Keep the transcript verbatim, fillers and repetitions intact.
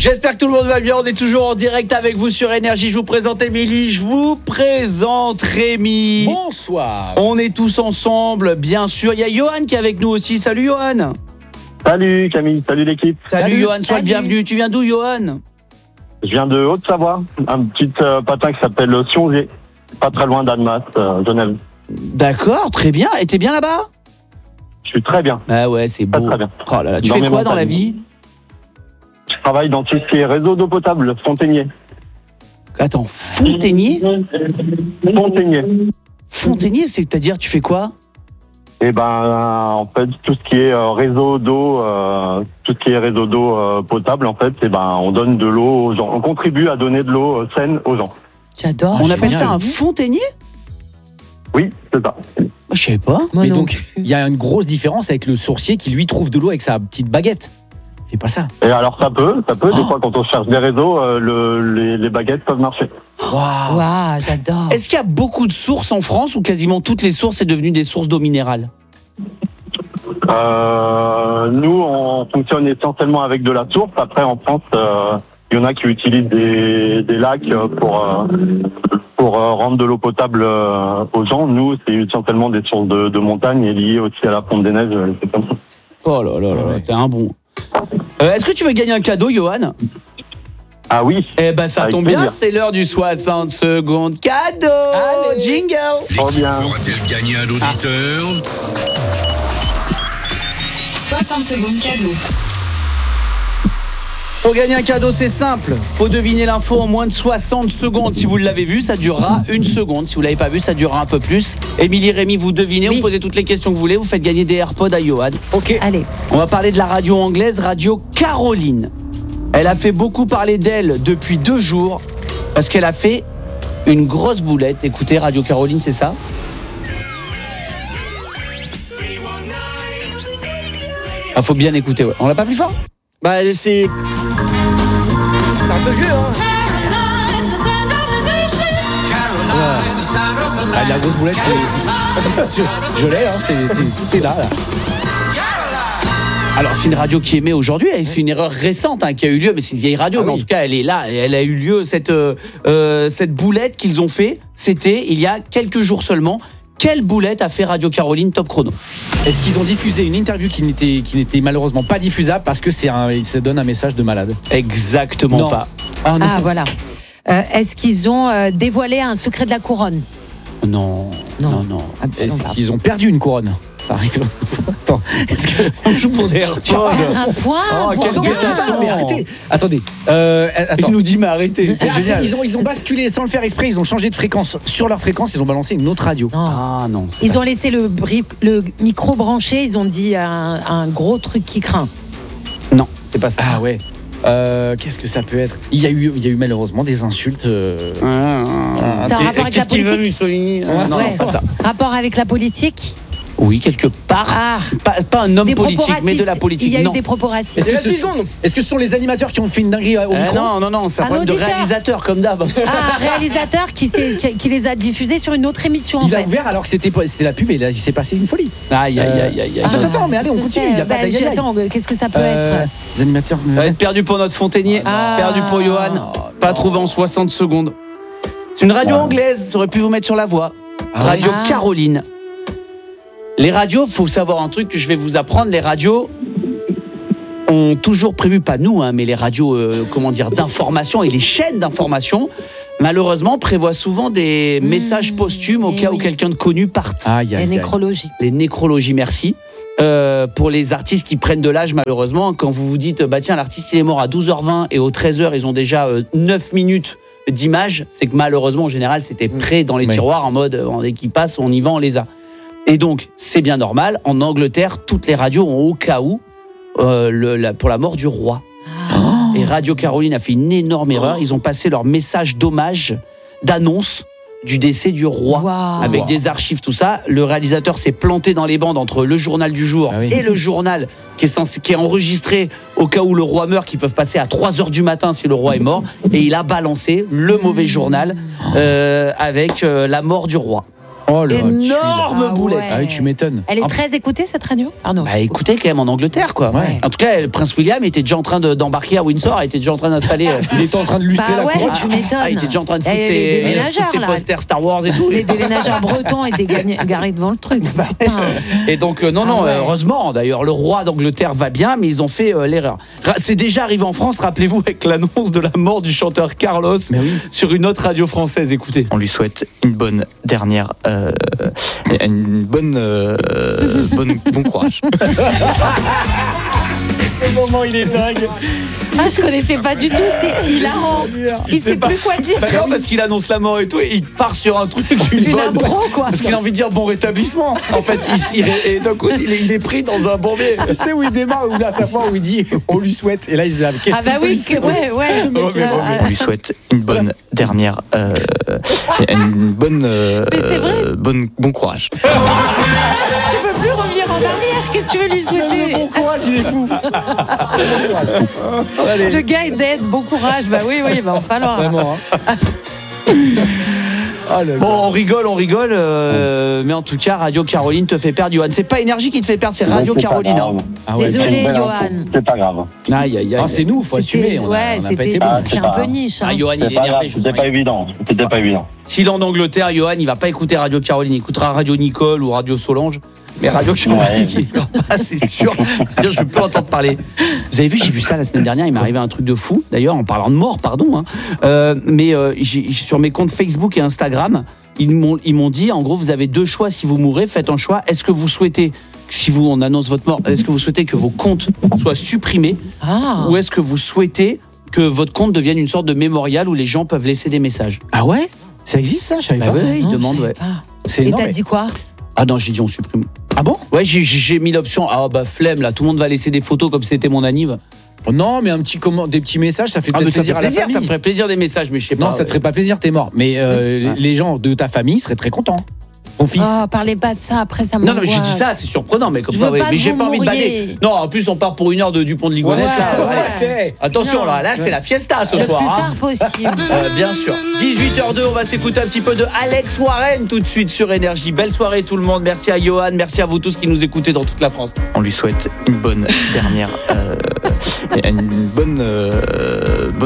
J'espère que tout le monde va bien, on est toujours en direct avec vous sur Énergie. Je vous présente Émilie, je vous présente Rémi. Bonsoir. On est tous ensemble, bien sûr. Il y a Johan qui est avec nous aussi. Salut Johan. Salut Camille, salut l'équipe. Salut, Salut. Johan, sois le bienvenu. Tu viens d'où Johan? Je viens de Haute-Savoie, un petit euh, patin qui s'appelle Sionzier, pas très loin d'Annemasse, euh, Genève. D'accord, très bien. Et t'es bien là-bas? Je suis très bien, Ah ouais, c'est très beau. très bien. Oh là là, tu Dans fais mes quoi dans la montagnes. vie? Je travaille dans tout ce qui est réseau d'eau potable, fontainier. Attends, fontainier? Fontainier. Fontainier, c'est-à-dire tu fais quoi? Et ben euh, en fait tout ce qui est euh, réseau d'eau, euh, tout ce qui est réseau d'eau euh, potable en fait, et ben on donne de l'eau aux gens, on contribue à donner de l'eau euh, saine aux gens. J'adore. On je appelle viens ça avec un vous. fontainier? Oui, c'est ça. Je sais pas. Moi Mais non donc, plus. il y a une grosse différence avec le sourcier qui lui trouve de l'eau avec sa petite baguette. Il fait pas ça. Et alors ça peut, ça peut, des Oh. fois quand on cherche des réseaux, euh, le, les, les baguettes peuvent marcher. Waouh. Waouh, j'adore. Est-ce qu'il y a beaucoup de sources en France ou quasiment toutes les sources sont devenues des sources d'eau minérale? Euh, nous, on fonctionne essentiellement avec de la source. Après, en France, euh, il y en a qui utilisent des, des lacs pour, euh, pour euh, rendre de l'eau potable euh, aux gens. Nous, c'est essentiellement des sources de, de montagne et liées aussi à la fonte des neiges. euh, C'est comme ça. Oh là là là, Ouais. t'es un bon. Euh, Est-ce que tu veux gagner un cadeau, Johan? Ah oui, Eh ben ça Avec tombe bien, plaisir. c'est l'heure du soixante secondes cadeau. Allez. Jingle. trop bien. Fera-t-elle gagner un auditeur? soixante secondes cadeau. Pour gagner un cadeau, c'est simple. Faut deviner l'info en moins de soixante secondes. Si vous l'avez vu, ça durera une seconde. Si vous l'avez pas vu, ça durera un peu plus. Émilie, Rémi, vous devinez, Oui. vous posez toutes les questions que vous voulez, vous faites gagner des AirPods à Johan. Ok. Allez. On va parler de la radio anglaise, Radio Caroline. Elle a fait beaucoup parler d'elle depuis deux jours parce qu'elle a fait une grosse boulette. Écoutez, Radio Caroline, c'est ça? Ah, faut bien écouter, ouais. On l'a pas plus fort? Bah, c'est. C'est un peu vieux, hein. Ah, la grosse boulette, c'est. je je l'ai, hein. C'est, c'est... Tout est là, là. Alors, c'est une radio qui émet aujourd'hui, et c'est une erreur récente hein, qui a eu lieu, mais c'est une vieille radio, Ah mais en oui. tout cas, elle est là, et elle a eu lieu, cette, euh, euh, cette boulette qu'ils ont fait, c'était il y a quelques jours seulement. Quelle boulette a fait Radio Caroline Top Chrono? Est-ce qu'ils ont diffusé une interview qui n'était, qui n'était malheureusement pas diffusable parce que c'est un, ça donne un message de malade? Exactement Non. pas. Oh non. Ah, voilà. Euh, Est-ce qu'ils ont euh, dévoilé un secret de la couronne? Non, non, Non. non. Absolument Est-ce pas. qu'ils ont perdu une couronne? Ça arrive. Attends, est-ce que. On joue pour des AirPods. Mettre un point Oh, pour quelle rien. dégoûtation. Mais arrêtez. Attendez. Euh, attends. Il nous dit mais arrêtez, c'est Ah, génial. Ils ont, ils ont basculé sans le faire exprès, ils ont changé de fréquence. Sur leur fréquence, ils ont balancé une autre radio. Non. Ah non. c'est Ils pas ont laissé le, bri- le micro branché, ils ont dit un, un gros truc qui craint. ça. Non, c'est pas ça. Ah ouais. Euh, qu'est-ce que ça peut être? Il y a eu, il y a eu malheureusement des insultes. euh, Ah, Ça a un et- rapport et avec la qu'est-ce qu'il veut, politique Mussolini? Ah, Non, Ouais. non, pas ça. Rapport avec la politique? Oui, quelque part. Ah, Pas, pas un homme des propos politique, mais de la racistes. politique. Il y a non. eu des propos racistes. Est-ce que, ce sont, est-ce que ce sont les animateurs qui ont fait une dinguerie au Euh, micro? non, non, non, c'est un Un problème de auditeur. réalisateur comme d'hab. Ah, un réalisateur qui, s'est- qui, qui les a diffusés sur une autre émission en Il a fait. ouvert alors que c'était, pas- c'était la pub et là il s'est passé une folie. Aïe, aïe, aïe, aïe, aïe. Attends, Ah, attends, mais allez, on qu'est-ce que continue. c'est Il y a pas Bah, d'aïe, aïe, aïe. Attends, qu'est-ce que ça peut Euh, être? Les animateurs. Ça va être perdu pour notre Fontainier. Ah. Perdu pour Johan. Pas non. trouvé en soixante secondes. C'est une radio Ouais. anglaise, ça aurait pu vous mettre sur la voie. Ah Radio ouais. Caroline. Les radios, faut savoir un truc que je vais vous apprendre. Les radios ont toujours prévu, pas nous, hein, mais les radios, euh, comment dire, d'information et les chaînes d'information, malheureusement, prévoient souvent des Mmh. messages posthumes au Eh cas où oui. quelqu'un de connu parte. Aïe, La aïe, aïe. nécrologie. Les nécrologies, merci. Euh, pour les artistes qui prennent de l'âge, malheureusement, quand vous vous dites, bah tiens, l'artiste il est mort à douze heures vingt et aux treize heures, ils ont déjà euh, neuf minutes d'image, c'est que malheureusement, en général, c'était prêt dans les Oui. tiroirs en mode, euh, dès qu'ils passent, on y va, on les a. Et donc, c'est bien normal. En Angleterre, toutes les radios ont au cas où, euh, le, la- pour la mort du roi. Et Radio Caroline a fait une énorme erreur. Ils ont passé leur message d'hommage, d'annonce du décès du roi. Waouh. Avec Wow. des archives, tout ça. Le réalisateur s'est planté dans les bandes entre le journal du jour Ah oui. et le journal qui est, censé, qui est enregistré au cas où le roi meurt, qui peuvent passer à trois heures du matin si le roi est mort. Et il a balancé le mauvais journal euh, avec euh, la mort du roi. Oh là, Énorme Ah boulette. ouais. Ah oui, tu m'étonnes. Elle est En- très écoutée cette radio, Arnaud. Bah écoutez quand même en Angleterre quoi. Ouais. En tout cas, le prince William était déjà en train de- d'embarquer à Windsor, il était déjà en train d'installer. euh, Il était en train de lustrer Bah la ouais, couronne. tu m'étonnes. Ah, il était déjà en train de foutre Eh, les ses, déménageurs, foutre ses là. posters Star Wars et tout. Les déménageurs bretons étaient gagnés- garés devant le truc. Putain. Et donc, euh, non, Ah non, ouais. euh, heureusement, d'ailleurs, le roi d'Angleterre va bien, mais ils ont fait euh, l'erreur. Ra- C'est déjà arrivé en France, rappelez-vous, avec l'annonce de la mort du chanteur Carlos Mais oui. sur une autre radio française. Écoutez. On lui souhaite une bonne dernière, euh, une bonne, euh, bonne, bon courage. Le moment, il est dingue. Ah, je connaissais pas du tout, c'est hilarant. Il sait sait pas. plus quoi dire. Bah non, parce qu'il annonce la mort et tout, et il part sur un truc, une Une bonne- impro, quoi. Parce qu'il a envie de dire bon rétablissement. En fait, il, il- et d'un coup, il est, il est pris dans un bourbier. Tu sais où il démarre, où là, sa fois, où il dit on lui souhaite. Et là, il se dit ah, qu'est-ce Ah que bah je peux oui, lui que- souhaiter ouais, ouais. le mec, Oh, mais là, bon, mais ah, On lui souhaite une bonne dernière, euh, une bonne, euh, Mais c'est vrai. bonne, bon courage. tu peux plus revenir en arrière. Qu'est-ce que tu veux lui souhaiter? Bon courage, il est fou. Le gars est dead, bon courage. Bah oui, oui, bah va en falloir. Vraiment. Hein. Ah, le Bon, on rigole, on rigole, euh, mais en tout cas, Radio Caroline te fait perdre, Johan. C'est pas Énergie qui te fait perdre, c'est Radio C'est pas Caroline. grave. hein. Ah ouais, Désolé, C'est une belle Johan. info. C'est pas grave. Aïe, aïe, aïe. Ah, c'est nous, faut assumer. C'était On a, ouais, on a pas c'était été Ah, bons. c'est c'était un pas- peu niche. hein. Ah, Johan, il C'est est pas grave. énervé. je C'était sens. pas évident. C'était pas évident. S'il est en Angleterre, Johan, il va pas écouter Radio Caroline, il écoutera Radio Nicole ou Radio Solange. Mais Radio Caroline, Ouais. il ira pas, c'est sûr. Je ne peux plus entendre parler. Vous avez vu, j'ai vu ça la semaine dernière, il m'est arrivé un truc de fou. D'ailleurs, en parlant de mort, pardon. hein. Euh, mais euh, j'ai- sur mes comptes Facebook et Instagram, ils m'ont ils m'ont dit, en gros, vous avez deux choix si vous mourrez, faites un choix. Est-ce que vous souhaitez, si vous on annonce votre mort, est-ce que vous souhaitez que vos comptes soient supprimés Ah. ou est-ce que vous souhaitez que votre compte devienne une sorte de mémorial où les gens peuvent laisser des messages? Ah ouais. Ça existe, ça? Je savais Bah pas. ouais, ils Non, je demandent, savais ouais. pas. C'est Et énorme, t'as mais- dit quoi? Ah non, j'ai dit on supprime. Ah bon? Ouais, j'ai- j'ai j'ai mis l'option. Ah bah flemme là, tout le monde va laisser des photos comme si c'était mon anniv. Non, mais un petit comment, des petits messages, ça fait Ah, peut-être mais ça, plaisir fait à la plaisir, famille. ça me ferait plaisir des messages, mais je sais pas. Non, ça te ferait pas plaisir, t'es mort. Mais euh, Ouais. les gens de ta famille seraient très contents. Ton fils. Oh, parlez pas de ça, après ça Non, non, mais m'angoisse. j'ai dit ça, c'est surprenant, mais comme Je ça, veux ouais, pas mais que j'ai vous pas envie de mouriez. bader. Non, en plus, on part pour une heure de Dupont de Ligonnès là. ouais, Allez. c'est- Attention, Non. là, là, c'est la fiesta ce Le soir. plus hein. tard possible. Euh, bien sûr. dix-huit heures deux, on va s'écouter un petit peu de Alex Warren tout de suite sur Énergie. Belle soirée tout le monde. Merci à Johan, merci à vous tous qui nous écoutez dans toute la France. On lui souhaite une bonne dernière, euh, une bonne, euh, bonne